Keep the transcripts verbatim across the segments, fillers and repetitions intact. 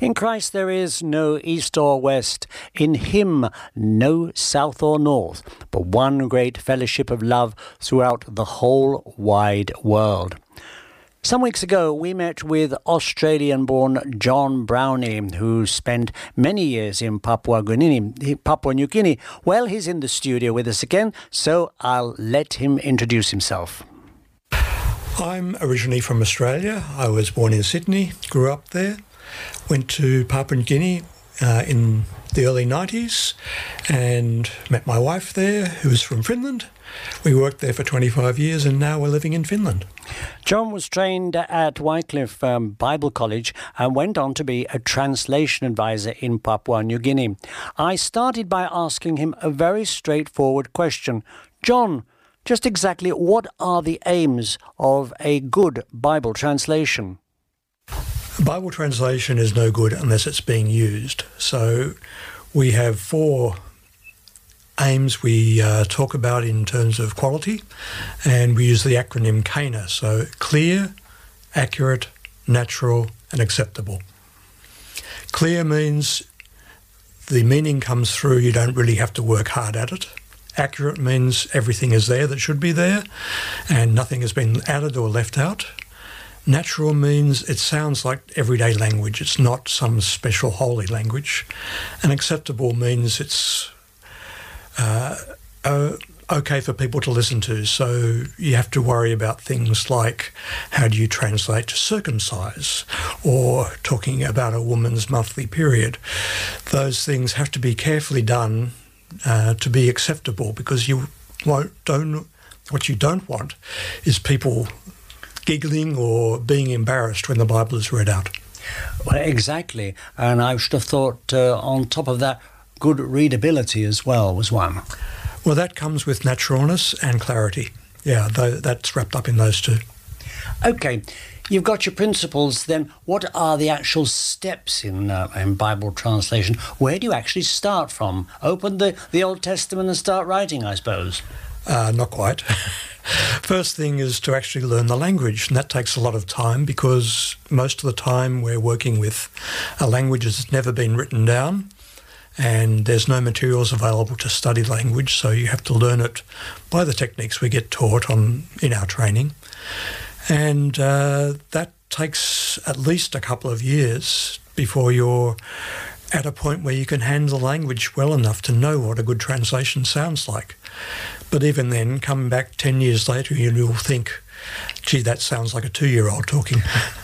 In Christ there is no east or west, in him no south or north, but one great fellowship of love throughout the whole wide world. Some weeks ago, we met with Australian-born John Brownie, who spent many years in Papua New Guinea. Papua New Guinea. Well, he's in the studio with us again, so I'll let him introduce himself. I'm originally from Australia. I was born in Sydney, grew up there, went to Papua New Guinea uh, in the early nineties and met my wife there, who was from Finland. We worked there for twenty-five years and now we're living in Finland. John was trained at Wycliffe um, Bible College and went on to be a translation advisor in Papua New Guinea. I started by asking him a very straightforward question. John, just exactly what are the aims of a good Bible translation? Bible translation is no good unless it's being used. So we have four aims we uh, talk about in terms of quality, and we use the acronym CANA. So clear, accurate, natural and acceptable. Clear means the meaning comes through, you don't really have to work hard at it. Accurate means everything is there that should be there and nothing has been added or left out. Natural means it sounds like everyday language, it's not some special holy language. And acceptable means it's uh, uh, okay for people to listen to. So you have to worry about things like how do you translate to circumcise or talking about a woman's monthly period. Those things have to be carefully done uh, to be acceptable, because you won't, don't, what you don't want is people giggling or being embarrassed when the Bible is read out. Well, exactly. And I should have thought uh, on top of that, good readability as well was one. Well, that comes with naturalness and clarity. Yeah, th- that's wrapped up in those two. Okay, you've got your principles, then what are the actual steps in, uh, in Bible translation? Where do you actually start from? Open the, the Old Testament and start writing, I suppose? Uh, not quite. First thing is to actually learn the language, and that takes a lot of time because most of the time we're working with a language that's never been written down and there's no materials available to study language, so you have to learn it by the techniques we get taught on in our training. And uh, that takes at least a couple of years before you're at a point where you can handle the language well enough to know what a good translation sounds like. But even then, coming back ten years later, you'll think, gee, that sounds like a two-year-old talking.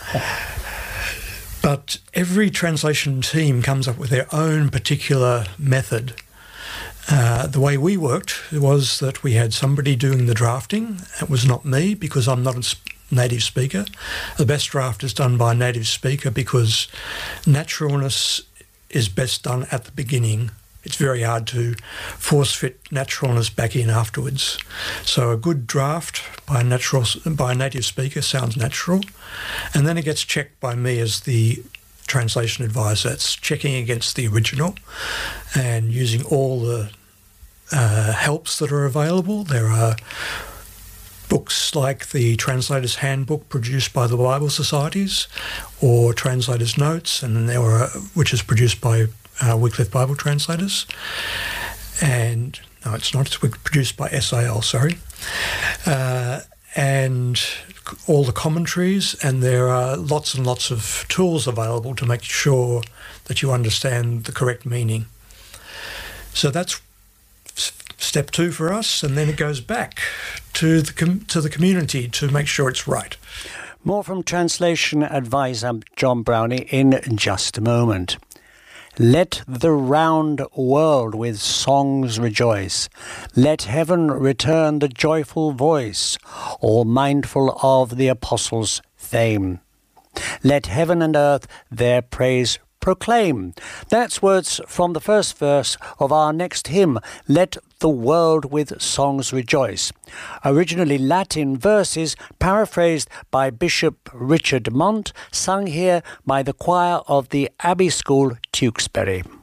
But every translation team comes up with their own particular method. Uh, the way we worked was that we had somebody doing the drafting. It was not me, because I'm not a native speaker. The best draft is done by a native speaker because naturalness is best done at the beginning. It's very hard to force fit naturalness back in afterwards. So a good draft by a natural, by a native speaker sounds natural, and then it gets checked by me as the translation advisor. It's checking against the original and using all the uh, helps that are available. There are books like the Translator's Handbook produced by the Bible Societies, or Translator's Notes, and there are, which is produced by uh, Wycliffe Bible Translators. And no, it's not. It's produced by S A L. Sorry, uh, and all the commentaries. And there are lots and lots of tools available to make sure that you understand the correct meaning. So that's step two for us, and then it goes back to the com- to the community to make sure it's right. More from translation advisor John Brownie in just a moment. Let the round world with songs rejoice. Let heaven return the joyful voice, all mindful of the apostles' fame. Let heaven and earth their praise proclaim. That's words from the first verse of our next hymn, Let the World with Songs Rejoice. Originally Latin verses, paraphrased by Bishop Richard Mont, sung here by the choir of the Abbey School, Tewkesbury.